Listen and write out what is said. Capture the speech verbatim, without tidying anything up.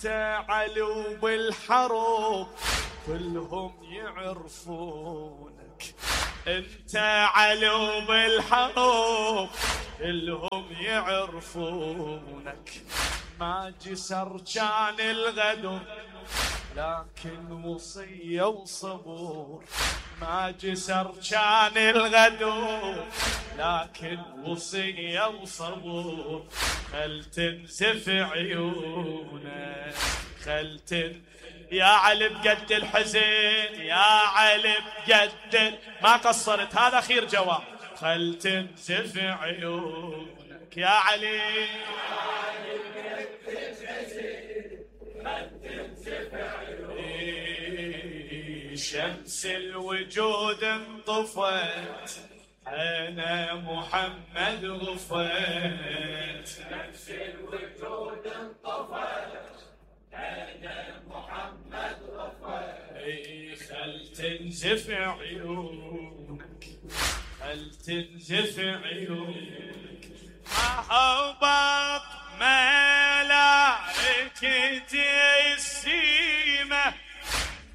انت علو بالحروب كلهم يعرفونك، انت علو بالحروب كلهم يعرفونك. ما جسر كان الغدر لكن وصية وصبور، ما جسر كان الغدر لكن وصية وصبور. خل تنزف عيونك خل تن يا علي بقد الحزين، يا علي بقد ما قصرت، هذا خير جواب. خل تنزف عيونك يا علي، شمس الوجود انطفت أنا محمد غفت، شمس الوجود انطفت أنا محمد غفت. خل تنزف عيونك خل تنزف عيونك. أهبط ما